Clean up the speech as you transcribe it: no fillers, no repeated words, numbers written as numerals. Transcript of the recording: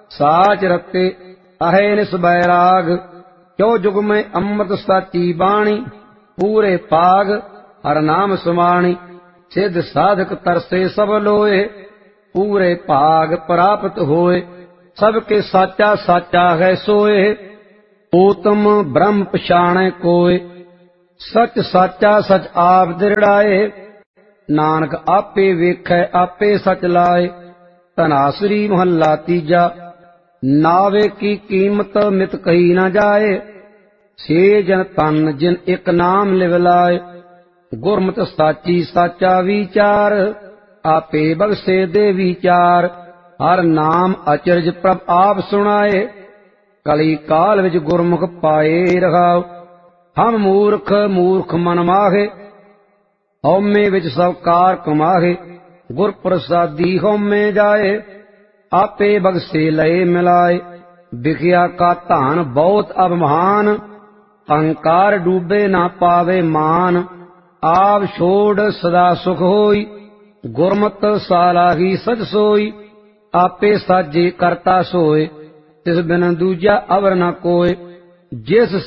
साच रते अहे निस बैराग। क्यों जुग में अमृत साची बाणी, पूरे पाग हर नाम सुमाणी। सिद्ध साधक तरसे सब लोए, पूरे भाग प्राप्त होए। सबके साचा साचा है सोए, ऊतम ब्रह्म पछाणै कोय। सच साचा सच आप दृढ़ाए, नानक आपे वेखै आपे सच लाए। धनासरी महला तीजा। नावे की कीमत मित कही न जाए, छे जन तन जिन एक नाम लिव लाए। गुरमत साची साचा विचार, आपे बगसे दे विचार। हर नाम अचरज प्रभ आप सुनाए, कली काल विच गुरमुख पाए रहाओ। हम मूर्ख मूर्ख मन माहे, हौमे विच सब कार कमाहे। गुर प्रसादी हौमे जाए, आपे बगसे लय मिलाए। बिखिया का धान बहुत अब महान, अहंकार डूबे ना पावे मान। आप छोड़ सदा सुख होई, गुरमत सालाही सच सोई। आपे साजे करता सोए, तिस बिन दूजा अवर न कोय। जिस